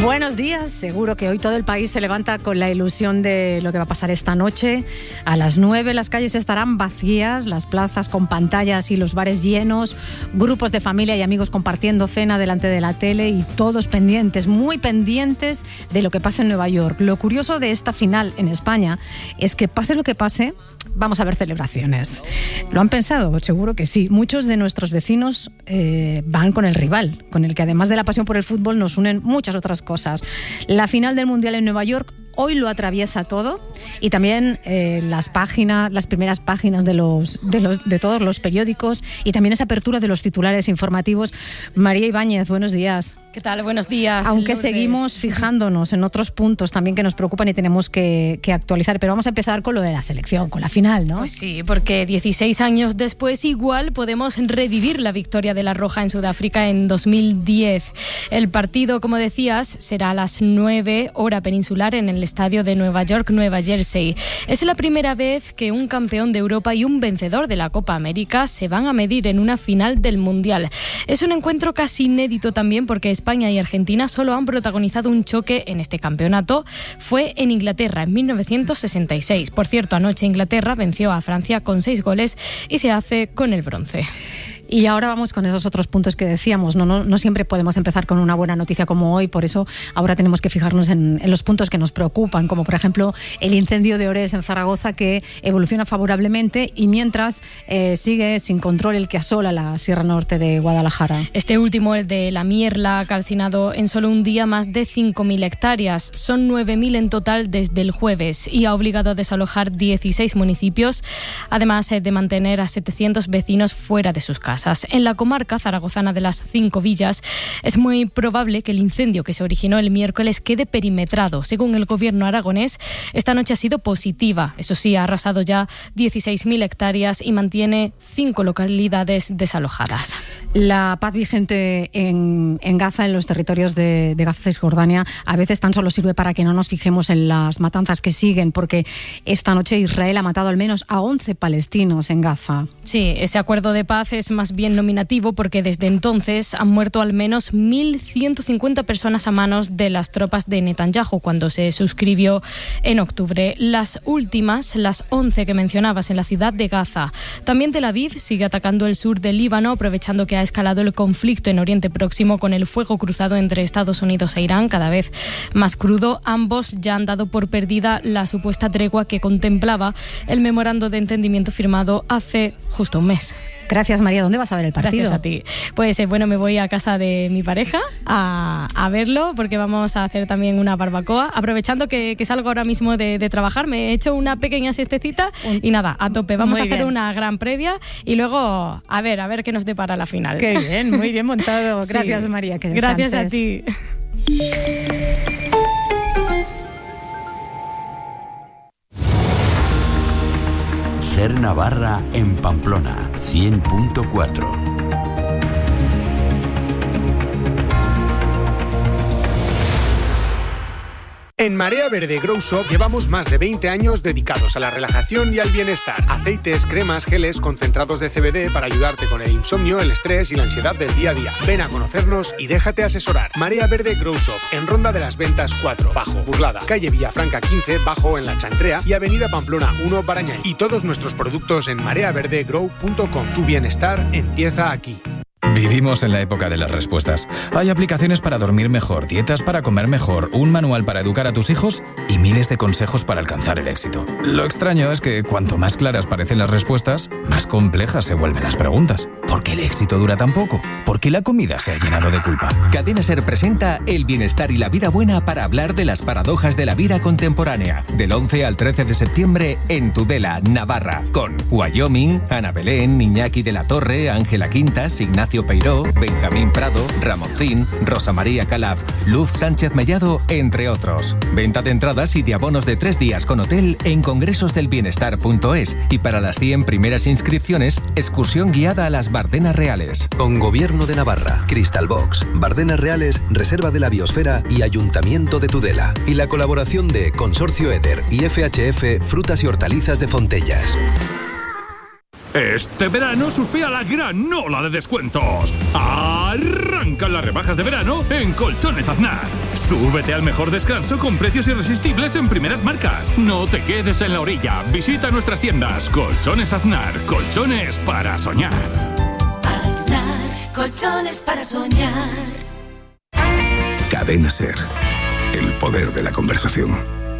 Buenos días, seguro que hoy todo el país se levanta con la ilusión de lo que va a pasar esta noche. A las 9 las calles estarán vacías, las plazas con pantallas y los bares llenos, grupos de familia y amigos compartiendo cena delante de la tele y todos pendientes, muy pendientes de lo que pasa en Nueva York. Lo curioso de esta final en España es que pase lo que pase, vamos a ver celebraciones. ¿Lo han pensado? Seguro que sí. Muchos de nuestros vecinos van con el rival, con el que además de la pasión por el fútbol nos unen muchas otras cosas. La final del Mundial en Nueva York hoy lo atraviesa todo y también las primeras páginas de todos los periódicos y también esa apertura de los titulares informativos. María Ibáñez, buenos días. ¿Qué tal? Buenos días. Aunque Lourdes, seguimos fijándonos en otros puntos también que nos preocupan y tenemos que actualizar, pero vamos a empezar con lo de la selección, con la final, ¿no? Pues sí, porque 16 años después igual podemos revivir la victoria de la Roja en Sudáfrica en 2010. El partido, como decías, será a las 9 hora peninsular en el estadio de Nueva York, Nueva Jersey. Es la primera vez que un campeón de Europa y un vencedor de la Copa América se van a medir en una final del Mundial. Es un encuentro casi inédito también porque España y Argentina solo han protagonizado un choque en este campeonato. Fue en Inglaterra en 1966. Por cierto, anoche Inglaterra venció a Francia con 6 goles y se hace con el bronce. Y ahora vamos con esos otros puntos que decíamos. No siempre podemos empezar con una buena noticia como hoy, por eso ahora tenemos que fijarnos en los puntos que nos preocupan, como por ejemplo el incendio de Orés en Zaragoza, que evoluciona favorablemente y mientras sigue sin control el que asola la Sierra Norte de Guadalajara. Este último, el de la Mierla, ha calcinado en solo un día más de 5.000 hectáreas. Son 9.000 en total desde el jueves y ha obligado a desalojar 16 municipios, además de mantener a 700 vecinos fuera de sus casas. En la comarca zaragozana de las 5 villas es muy probable que el incendio que se originó el miércoles quede perimetrado. Según el gobierno aragonés, esta noche ha sido positiva. Eso sí, ha arrasado ya 16.000 hectáreas y mantiene 5 localidades desalojadas. La paz vigente en Gaza, en los territorios de Gaza y Cisjordania, a veces tan solo sirve para que no nos fijemos en las matanzas que siguen, porque esta noche Israel ha matado al menos a 11 palestinos en Gaza. Sí, ese acuerdo de paz es más bien nominativo porque desde entonces han muerto al menos 1.150 personas a manos de las tropas de Netanyahu cuando se suscribió en octubre. Las últimas, las 11 que mencionabas en la ciudad de Gaza. También Tel Aviv sigue atacando el sur del Líbano, aprovechando que ha escalado el conflicto en Oriente Próximo con el fuego cruzado entre Estados Unidos e Irán, cada vez más crudo. Ambos ya han dado por perdida la supuesta tregua que contemplaba el memorando de entendimiento firmado hace justo un mes. Gracias, María. ¿Dónde vas a ver el partido? Gracias a ti. Pues bueno, me voy a casa de mi pareja a verlo porque vamos a hacer también una barbacoa. Aprovechando que salgo ahora mismo de trabajar, me he hecho una pequeña siestecita y nada, a tope. Vamos a hacer una gran previa y luego a ver qué nos depara la final. Qué bien, muy bien montado. Gracias, sí. María, que descanses. Gracias a ti. Ser Navarra en Pamplona, 100.4. En Marea Verde Grow Shop llevamos más de 20 años dedicados a la relajación y al bienestar. Aceites, cremas, geles, concentrados de CBD para ayudarte con el insomnio, el estrés y la ansiedad del día a día. Ven a conocernos y déjate asesorar. Marea Verde Grow Shop, en Ronda de las Ventas 4, Bajo, Burlada, calle Villafranca 15, Bajo en La Chantrea y avenida Pamplona 1, Barañáin. Y todos nuestros productos en mareaverdegrow.com. Tu bienestar empieza aquí. Vivimos en la época de las respuestas. Hay aplicaciones para dormir mejor, dietas para comer mejor, un manual para educar a tus hijos y miles de consejos para alcanzar el éxito. Lo extraño es que cuanto más claras parecen las respuestas, más complejas se vuelven las preguntas. ¿Por qué el éxito dura tan poco? ¿Por qué la comida se ha llenado de culpa? Cadena SER presenta El bienestar y la vida buena para hablar de las paradojas de la vida contemporánea. Del 11 al 13 de septiembre en Tudela, Navarra, con Wyoming, Ana Belén, Iñaki de la Torre, Ángela Quintas, Ignacio Peiró, Benjamín Prado, Ramoncín, Rosa María Calaf, Luz Sánchez Mellado, entre otros. Venta de entradas y de abonos de 3 días con hotel en congresosdelbienestar.es y para las 100 primeras inscripciones, excursión guiada a las Bardenas Reales. Con Gobierno de Navarra, Crystal Box, Bardenas Reales, Reserva de la Biosfera y Ayuntamiento de Tudela. Y la colaboración de Consorcio Eder y FHF Frutas y Hortalizas de Fontellas. Este verano surfea la gran ola de descuentos. ¡Arranca! Arrancan las rebajas de verano en Colchones Aznar. Súbete al mejor descanso con precios irresistibles en primeras marcas. No te quedes en la orilla. Visita nuestras tiendas. Colchones Aznar. Colchones para soñar. Aznar. Colchones para soñar. Cadena SER. El poder de la conversación.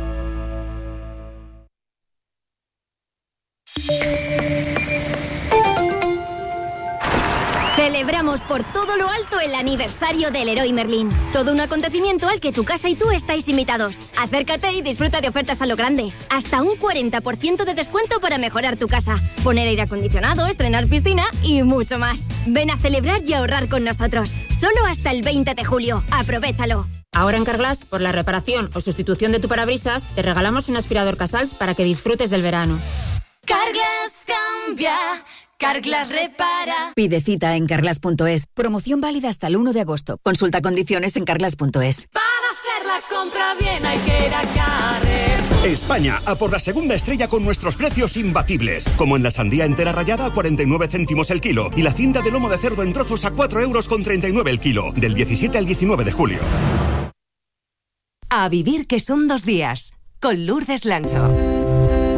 Celebramos por todo lo alto el aniversario del Leroy Merlin. Todo un acontecimiento al que tu casa y tú estáis invitados. Acércate y disfruta de ofertas a lo grande. Hasta un 40% de descuento para mejorar tu casa. Poner aire acondicionado, estrenar piscina y mucho más. Ven a celebrar y ahorrar con nosotros. Solo hasta el 20 de julio. Aprovéchalo. Ahora en Carglass, por la reparación o sustitución de tu parabrisas, te regalamos un aspirador Casals para que disfrutes del verano. Carglass cambia. Carglass repara. Pide cita en carglass.es. Promoción válida hasta el 1 de agosto. Consulta condiciones en carglass.es. Para hacer la compra bien hay que ir a Carrefour. España, a por la segunda estrella con nuestros precios imbatibles. Como en la sandía entera rallada a 49 céntimos el kilo. Y la cinta de lomo de cerdo en trozos a 4,39 € el kilo. Del 17 al 19 de julio. A vivir que son 2 días. Con Lourdes Lancho.